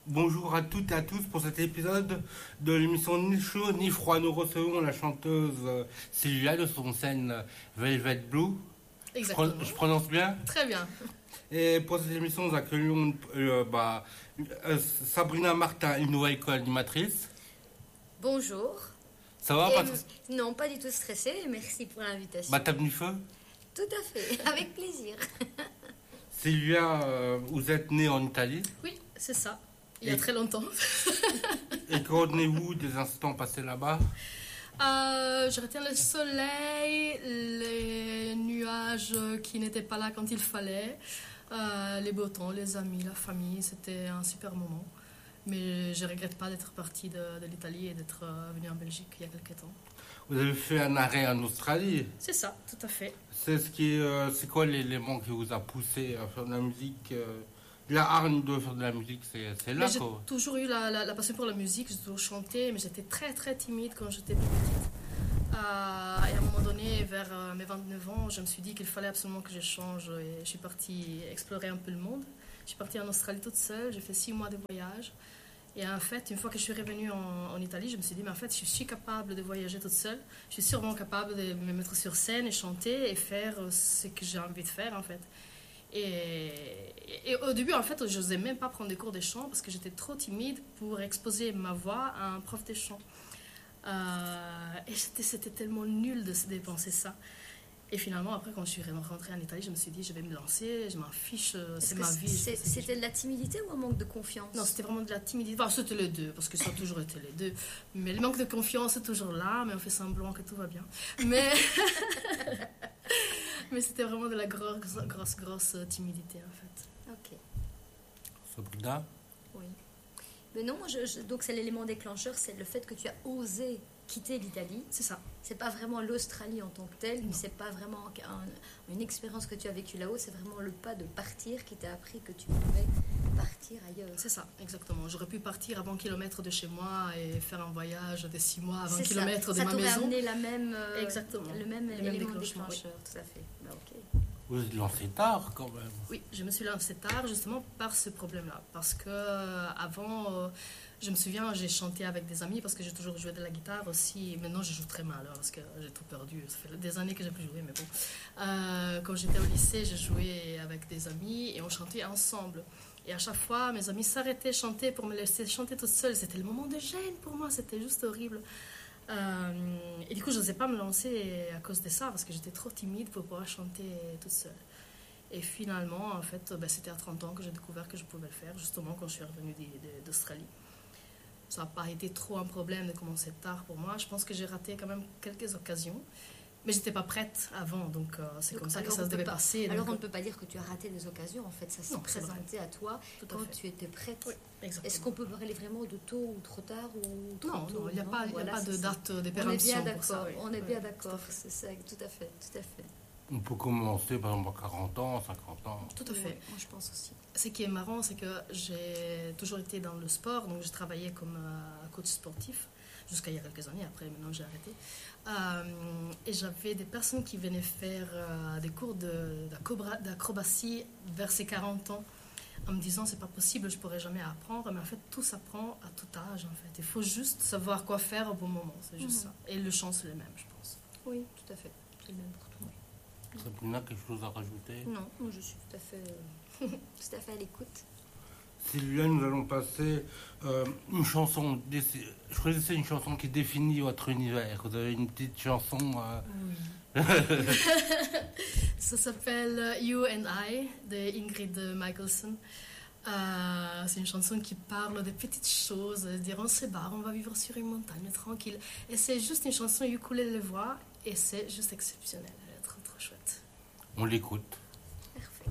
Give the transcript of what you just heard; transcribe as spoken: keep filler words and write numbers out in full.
Bonjour à toutes et à tous pour cet épisode de l'émission Ni chaud ni froid. Nous recevons la chanteuse euh, Sylvia de son scène euh, Velvet Blue. Exactement. Je, pro- je prononce bien. Très bien. Et pour cette émission, nous accueillons euh, bah, euh, Sabrina Martin, une nouvelle co-animatrice. Bonjour. Ça va Et pas m- Non, pas du tout stressée. Merci pour l'invitation. Bah, t'as venu feu. Tout à fait, avec plaisir. Sylvia, euh, vous êtes née en Italie. Oui, c'est ça. Il y a Et- très longtemps. Et que retenez-vous des instants passés là-bas? Euh, je retiens le soleil, les nuages qui n'étaient pas là quand il fallait, euh, les beaux temps, les amis, la famille. C'était un super moment. Mais je ne regrette pas d'être partie de, de l'Italie et d'être euh, venue en Belgique il y a quelques temps. Vous avez fait un arrêt en Australie. C'est ça, tout à fait. C'est ce qui, est, euh, c'est quoi l'élément qui vous a poussé à faire de la musique euh, La hargne de faire de la musique, c'est, c'est là Mais j'ai quoi. toujours eu la, la- la passion pour la musique, j'ai toujours chanté, mais j'étais très très timide quand j'étais petite. Euh, et à un moment donné, vers euh, mes vingt-neuf ans, je me suis dit qu'il fallait absolument que je change et je suis partie explorer un peu le monde. Je suis partie en Australie toute seule, j'ai fait six mois de voyage. Et en fait, une fois que je suis revenue en, en Italie, je me suis dit, mais en fait, je suis capable de voyager toute seule. Je suis sûrement capable de me mettre sur scène et chanter et faire euh, ce que j'ai envie de faire, en fait. Et, et au début, en fait, je n'osais même pas prendre des cours de chant parce que j'étais trop timide pour exposer ma voix à un prof de chant. Euh, et c'était, c'était tellement nul de se dépenser ça. Et finalement, après, quand je suis rentrée en Italie, je me suis dit, je vais me lancer, je m'en fiche, euh, Est-ce c'est que ma vie. c'est- je fais ce que C'était de la timidité ou un manque de confiance? non, c'était vraiment de la timidité. Enfin, c'était les deux, parce que ça a toujours été les deux. Mais le manque de confiance est toujours là, mais on fait semblant que tout va bien. Mais, mais c'était vraiment de la grosse, grosse, grosse timidité, en fait. Ok, Sabrina, oui. Mais non, je- je- donc c'est l'élément déclencheur, c'est le fait que tu as osé quitter l'Italie. C'est ça. C'est pas vraiment l'Australie en tant que telle, Non. c'est pas vraiment un- une expérience que tu as vécue là-haut, c'est vraiment le pas de partir qui t'a appris que tu pouvais partir ailleurs. C'est ça, exactement. J'aurais pu partir à vingt kilomètres de chez moi et faire un voyage de six mois à vingt C'est ça. kilomètres de Ça ma t'aurait maison. amené la même, euh, Exactement. le même Le même élément déclenchement, déclencheur, tout à fait. Bah, ok. vous êtes lancé tard quand même. Oui, je me suis lancée tard justement par ce problème-là. Parce que euh, avant, euh, je me souviens, j'ai chanté avec des amis parce que j'ai toujours joué de la guitare aussi. Maintenant, je joue très mal alors, parce que j'ai tout perdu. Ça fait des années que j'ai plus joué, mais bon. Euh, quand j'étais au lycée, j'ai joué avec des amis et on chantait ensemble. Et à chaque fois, mes amis s'arrêtaient de chanter pour me laisser chanter toute seule. C'était le moment de gêne pour moi, c'était juste horrible. Euh, et du coup, je n'osais pas me lancer à cause de ça parce que j'étais trop timide pour pouvoir chanter toute seule. Et finalement, en fait, ben, c'était à trente ans que j'ai découvert que je pouvais le faire, justement quand je suis revenue d- d- d'Australie. Ça n'a pas été trop un problème de commencer tard pour moi. Je pense que j'ai raté quand même quelques occasions. Mais je n'étais pas prête avant, donc euh, c'est Donc, comme ça que alors, ça on se peut devait pas- passer. Alors donc, on ne peut pas dire que tu as raté des occasions, en fait, ça s'est Non, c'est vrai. présenté à toi tout à quand fait. tu étais prête. Oui, exactement. Est-ce qu'on peut parler vraiment de tôt ou trop tard ou trop Non, tôt non, il n'y a pas, il y a Voilà, pas de c'est ça. date On est d'épéremption bien pour ça. d'accord, oui. on est Oui, bien tout à d'accord, fait. c'est ça, tout à fait, tout à fait. On peut commencer par exemple à quarante ans, cinquante ans. Tout à fait. Ouais, moi je pense aussi. Ce qui est marrant, c'est que j'ai toujours été dans le sport, donc je travaillais comme euh, coach sportif jusqu'à il y a quelques années, après maintenant j'ai arrêté. Euh, et j'avais des personnes qui venaient faire euh, des cours de- d'acrobra- d'acrobatie vers ces quarante ans, en me disant c'est pas possible, je pourrais jamais apprendre, mais en fait tout s'apprend à tout âge en fait. Il faut juste savoir quoi faire au bon moment, c'est juste Mhm. ça. Et le chant c'est le même, je pense. Oui, tout à fait, c'est le même pour tout. Sabrina, quelque chose à rajouter? Non, moi je suis tout à fait, euh, tout à fait à l'écoute. Sylvia, nous allons passer euh, une chanson. déci- Choisissez une chanson qui définit votre univers. Vous avez une petite chanson. euh, Ça s'appelle You and I de Ingrid Michaelson. Euh, c'est une chanson qui parle de petites choses, de dire on se barre, on va vivre sur une montagne tranquille. Et c'est juste une chanson ukulélé voix et c'est juste exceptionnel. Elle est trop trop chouette. On l'écoute.